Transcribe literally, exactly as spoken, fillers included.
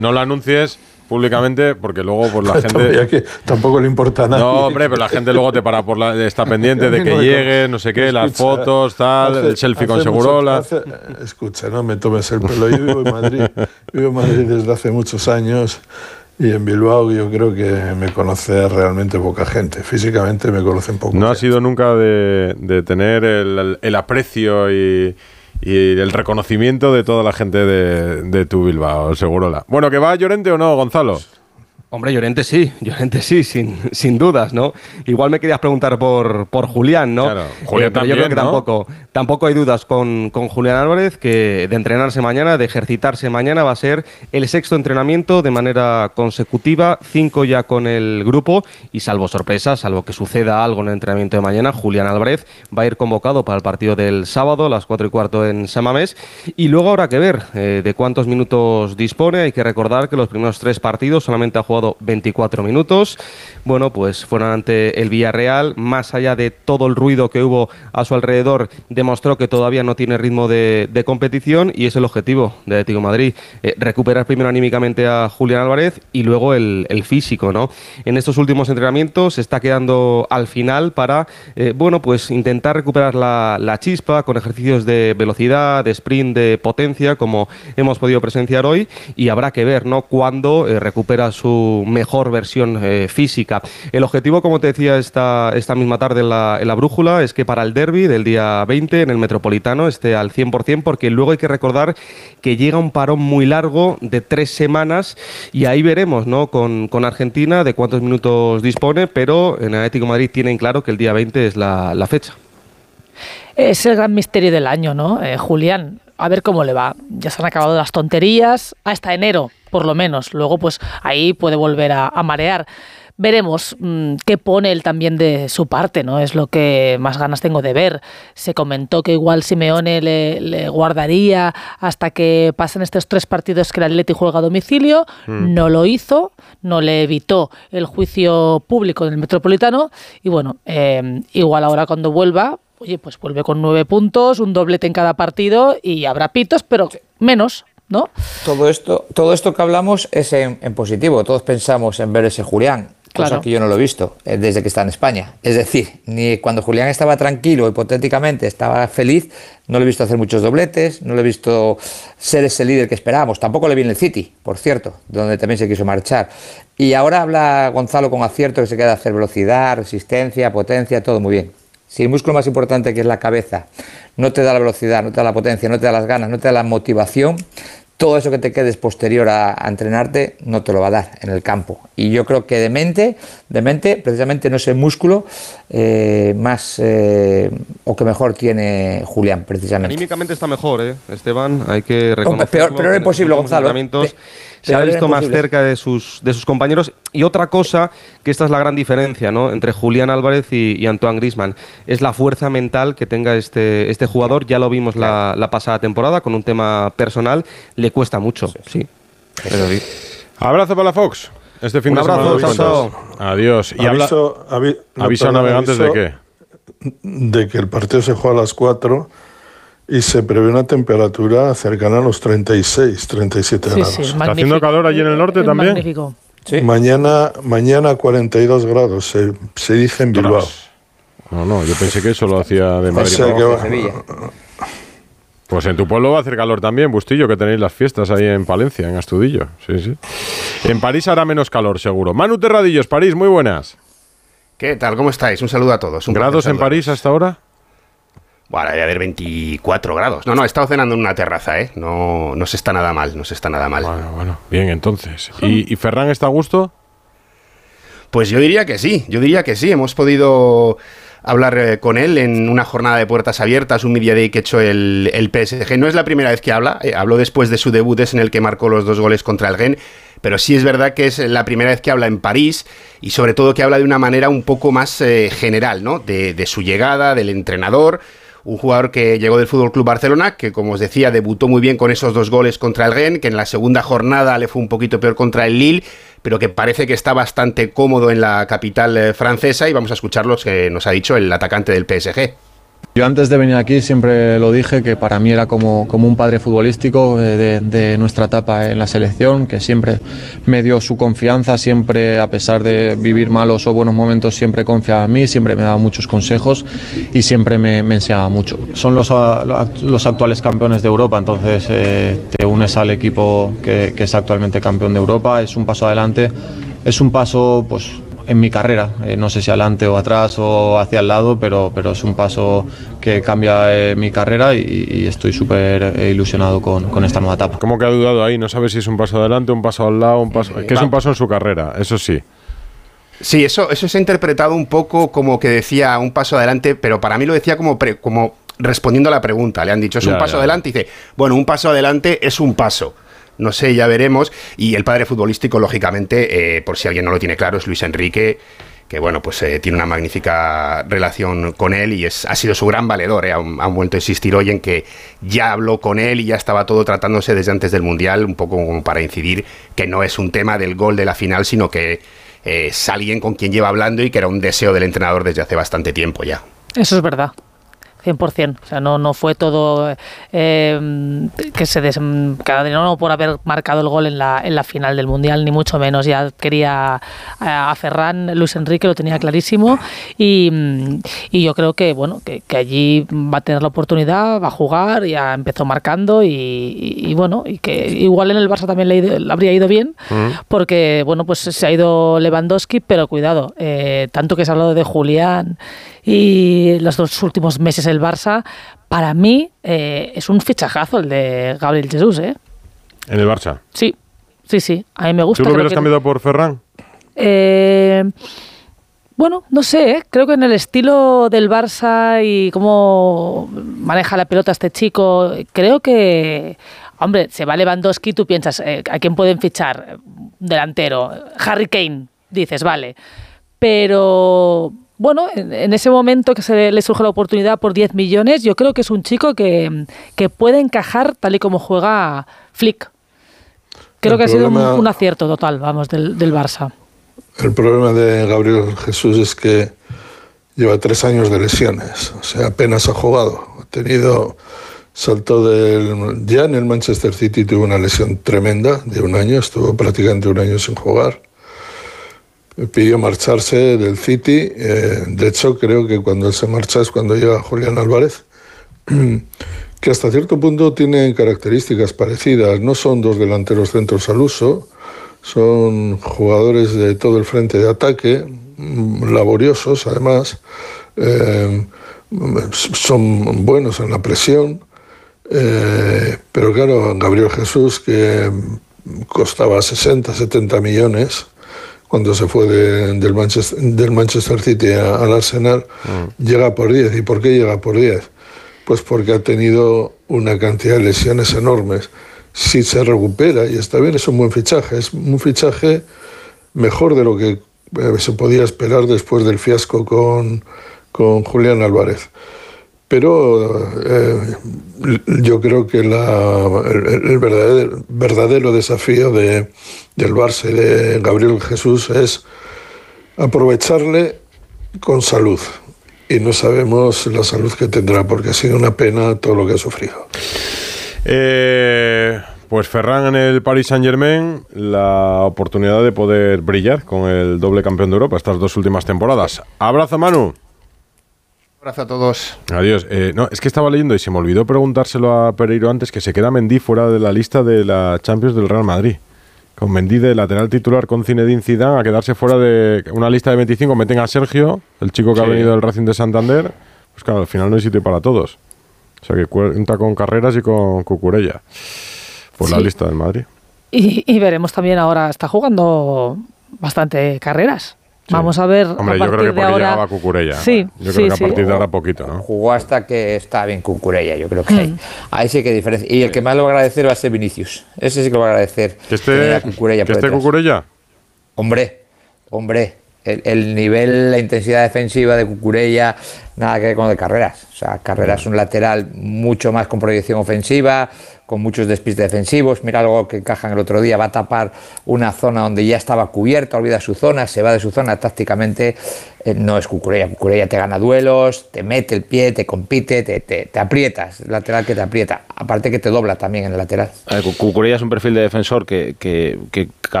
No lo anuncies públicamente porque luego pues la gente que tampoco le importa nada. No, hombre, pero la gente luego te para por la está pendiente de que llegue, no sé qué, escucha, las fotos, tal, hace, el selfie con Segurola. Hace, escucha, no me tomes el pelo. Yo vivo en Madrid, vivo en Madrid desde hace muchos años y en Bilbao yo creo que me conoce realmente poca gente. Físicamente me conocen poco. No gente. ha sido nunca de, de tener el, el, el aprecio y Y el reconocimiento de toda la gente de, de tu Bilbao, Segurola. Bueno, ¿que va Llorente o no, Gonzalo? Hombre, Llorente sí, Llorente sí, sin, sin dudas, ¿no? Igual me querías preguntar por, por Julián, ¿no? Claro, Julián eh, pero también, yo creo que ¿no? tampoco, tampoco hay dudas con, con Julián Álvarez, que de entrenarse mañana, de ejercitarse mañana, va a ser el sexto entrenamiento de manera consecutiva, cinco ya con el grupo, y salvo sorpresa, salvo que suceda algo en el entrenamiento de mañana, Julián Álvarez va a ir convocado para el partido del sábado a las cuatro y cuarto en San Mamés, y luego habrá que ver eh, de cuántos minutos dispone. Hay que recordar que los primeros tres partidos solamente ha jugado veinticuatro minutos. Bueno, pues fueron ante el Villarreal, más allá de todo el ruido que hubo a su alrededor, demostró que todavía no tiene ritmo de, de competición, y es el objetivo de Atlético de Madrid, eh, recuperar primero anímicamente a Julián Álvarez y luego el, el físico, ¿no? En estos últimos entrenamientos se está quedando al final para, eh, bueno, pues intentar recuperar la, la chispa con ejercicios de velocidad, de sprint, de potencia, como hemos podido presenciar hoy, y habrá que ver, ¿no?, cuándo eh, recupera su mejor versión eh, física. El objetivo, como te decía esta, esta misma tarde en la, en la brújula, es que para el derbi del día veinte en el Metropolitano esté al cien por ciento, porque luego hay que recordar que llega un parón muy largo de tres semanas, y ahí veremos, ¿no?, con, con Argentina de cuántos minutos dispone, pero en Atlético de Madrid tienen claro que el día veinte es la, la fecha. Es el gran misterio del año, ¿no? Eh, Julián, a ver cómo le va. Ya se han acabado las tonterías hasta enero, por lo menos. Luego, pues ahí puede volver a, a marear. Veremos mmm, qué pone él también de su parte, ¿no? Es lo que más ganas tengo de ver. Se comentó que igual Simeone le, le guardaría hasta que pasen estos tres partidos que el Atleti juega a domicilio. Mm. No lo hizo, no le evitó el juicio público en el Metropolitano. Y bueno, eh, igual ahora cuando vuelva, oye, pues vuelve con nueve puntos, un doblete en cada partido y habrá pitos, pero menos, ¿no? Todo esto, todo esto que hablamos es en, en positivo. Todos pensamos en ver ese Julián, cosa claro. que yo no lo he visto eh, desde que está en España. Es decir, ni cuando Julián estaba tranquilo, hipotéticamente estaba feliz, no lo he visto hacer muchos dobletes, no lo he visto ser ese líder que esperábamos. Tampoco le vi en el City, por cierto, donde también se quiso marchar. Y ahora habla Gonzalo con acierto, que se queda hacer velocidad, resistencia, potencia, todo muy bien. Si el músculo más importante, que es la cabeza, no te da la velocidad, no te da la potencia, no te da las ganas, no te da la motivación, todo eso que te quedes posterior a, a entrenarte no te lo va a dar en el campo. Y yo creo que de mente, de mente precisamente no es el músculo eh, más eh, o que mejor tiene Julián, precisamente. Anímicamente está mejor, ¿eh, Esteban? Hay que reconocerlo. Peor, pero no es posible, Gonzalo. Se ha visto más cerca de sus, de sus compañeros. Y otra cosa, que esta es la gran diferencia, ¿no?, entre Julián Álvarez y, y Antoine Griezmann, es la fuerza mental que tenga este, este jugador. Ya lo vimos la, la pasada temporada con un tema personal. Le cuesta mucho, sí. sí. Pero sí. Abrazo para la Fox. Este fin un de semana. Un abrazo. Adiós. Y aviso, habla, avi, no, aviso a navegantes aviso de qué. De que el partido se juega a las cuatro y se prevé una temperatura cercana a los treinta y seis, treinta y siete sí, grados. Sí, ¿Está haciendo calor allí en el norte es también? Magnífico. Sí. Mañana, mañana cuarenta y dos grados, se, se dice en Bilbao. No, no, yo pensé que eso lo hacía de Madrid. O sea que va, Sevilla. Pues en tu pueblo va a hacer calor también, Bustillo, que tenéis las fiestas ahí en Palencia, en Astudillo. Sí, sí. En París hará menos calor, seguro. Manu Terradillos, París, muy buenas. ¿Qué tal? ¿Cómo estáis? Un saludo a todos. Un ¿Grados en París hasta ahora? Bueno, debe haber veinticuatro grados. No, no, he estado cenando en una terraza, ¿eh? No, no se está nada mal, no se está nada mal. Bueno, bueno, bien, entonces. ¿Y, y Ferran está a gusto? Pues yo diría que sí, yo diría que sí. Hemos podido hablar eh, con él en una jornada de puertas abiertas, un media day que ha hecho el, el P S G. No es la primera vez que habla, eh, habló después de su debut, es en el que marcó los dos goles contra el Rennes, pero sí es verdad que es la primera vez que habla en París y sobre todo que habla de una manera un poco más eh, general, ¿no? De, de su llegada, del entrenador. Un jugador que llegó del F C Barcelona, que como os decía, debutó muy bien con esos dos goles contra el Rennes, que en la segunda jornada le fue un poquito peor contra el Lille, pero que parece que está bastante cómodo en la capital eh, francesa, y vamos a escuchar lo que nos ha dicho el atacante del P S G. Yo antes de venir aquí siempre lo dije, que para mí era como, como un padre futbolístico de, de nuestra etapa en la selección, que siempre me dio su confianza, siempre, a pesar de vivir malos o buenos momentos, siempre confiaba en mí, siempre me daba muchos consejos y siempre me, me enseñaba mucho. Son los, los actuales campeones de Europa, entonces eh, te unes al equipo que, que es actualmente campeón de Europa, es un paso adelante, es un paso pues en mi carrera, eh, no sé si adelante o atrás o hacia el lado, pero, pero es un paso que cambia eh, mi carrera y, y estoy súper eh, ilusionado con, con esta nueva etapa. ¿Cómo que ha dudado ahí? No sabe si es un paso adelante, un paso al lado, un paso... que es un paso en su carrera, eso sí. Sí, eso, eso se ha interpretado un poco como que decía un paso adelante, pero para mí lo decía como, pre, como respondiendo a la pregunta. Le han dicho, es ya, un paso ya. adelante, y dice, bueno, un paso adelante es un paso. No sé, ya veremos. Y el padre futbolístico, lógicamente, eh, por si alguien no lo tiene claro, es Luis Enrique, que bueno, pues eh, tiene una magnífica relación con él y es, ha sido su gran valedor. Eh. Han, han vuelto a insistir hoy en que ya habló con él y ya estaba todo tratándose desde antes del Mundial, un poco como para incidir que no es un tema del gol de la final, sino que eh, es alguien con quien lleva hablando y que era un deseo del entrenador desde hace bastante tiempo ya. Eso es verdad. cien por ciento. O sea, no, no fue todo eh, que se desencadenó por haber marcado el gol en la, en la final del Mundial, ni mucho menos. Ya quería a, a Ferran, Luis Enrique lo tenía clarísimo y, y yo creo que bueno que, que allí va a tener la oportunidad, va a jugar, ya empezó marcando y, y, y bueno, y que igual en el Barça también le, ido, le habría ido bien, uh-huh. porque bueno, pues se ha ido Lewandowski, pero cuidado, eh, tanto que se ha hablado de Julián y los dos últimos meses el Barça, para mí eh, es un fichajazo el de Gabriel Jesús, ¿eh? ¿En el Barça? Sí, sí, sí, a mí me gusta. ¿Tú lo hubieras que... cambiado por Ferran? Eh, bueno, no sé, ¿eh? Creo que en el estilo del Barça y cómo maneja la pelota este chico, creo que... Hombre, se va Lewandowski, tú piensas, eh, ¿a quién pueden fichar? Delantero, Harry Kane, dices, vale, pero... Bueno, en, en ese momento que se le surge la oportunidad por diez millones, yo creo que es un chico que, que puede encajar tal y como juega Flick. Creo el que problema, ha sido un, un acierto total, vamos, del, del Barça. El problema de Gabriel Jesús es que lleva tres años de lesiones, o sea, apenas ha jugado. Ha tenido, saltó del... Ya en el Manchester City tuvo una lesión tremenda de un año, estuvo prácticamente un año sin jugar. Pidió marcharse del City. Eh, de hecho, creo que cuando él se marcha es cuando llega Julián Álvarez, que hasta cierto punto tienen características parecidas. No son dos delanteros centros al uso, son jugadores de todo el frente de ataque, laboriosos además, eh, son buenos en la presión, eh, pero claro, Gabriel Jesús, que costaba sesenta, setenta millones, cuando se fue de, del, Manchester, del Manchester City a, al Arsenal, mm. llega por diez. ¿Y por qué llega por diez? Pues porque ha tenido una cantidad de lesiones enormes. Si se recupera, y está bien, es un buen fichaje. Es un fichaje mejor de lo que eh, se podía esperar después del fiasco con, con Julián Álvarez. Pero eh, yo creo que la, el, el verdadero, verdadero desafío de, del Barça y de Gabriel Jesús es aprovecharle con salud. Y no sabemos la salud que tendrá, porque ha sido una pena todo lo que ha sufrido. Eh, pues Ferran en el Paris Saint-Germain, la oportunidad de poder brillar con el doble campeón de Europa estas dos últimas temporadas. Abrazo, Manu. Un abrazo a todos. Adiós. Eh, no, es que estaba leyendo y se me olvidó preguntárselo a Pereiro antes, que se queda Mendy fuera de la lista de la Champions del Real Madrid. Con Mendy de lateral titular con Zinedine Zidane, a quedarse fuera de una lista de veinticinco, meten a Sergio, el chico que sí. ha venido del Racing de Santander. Pues claro, al final no hay sitio para todos. O sea que cuenta con Carreras y con Cucurella por sí. la lista del Madrid. Y, y veremos también ahora, está jugando bastante Carreras. Sí. Vamos a ver. Hombre, a yo creo que porque ahora... llegaba Cucurella. Sí, yo creo sí, que a sí. partir de ahora poquito, ¿no? Jugó hasta que está bien Cucurella, yo creo que mm. ahí, ahí sí que hay diferencia. Y el sí. que más lo va a agradecer va a ser Vinicius. Ese sí que lo va a agradecer. ¿Que esté, Cucurella, ¿que esté Cucurella? Hombre, hombre. El, el nivel, la intensidad defensiva de Cucurella, nada que ver con lo de Carreras. O sea, Carreras es un lateral mucho más con proyección ofensiva, con muchos despistes defensivos. Mira algo que encajan el otro día, va a tapar una zona donde ya estaba cubierta, olvida su zona, se va de su zona. Tácticamente eh, no es Cucurella. Cucurella te gana duelos, te mete el pie, te compite, te, te, te aprietas. El lateral que te aprieta. Aparte que te dobla también en el lateral. Cucurella es un perfil de defensor que, que, que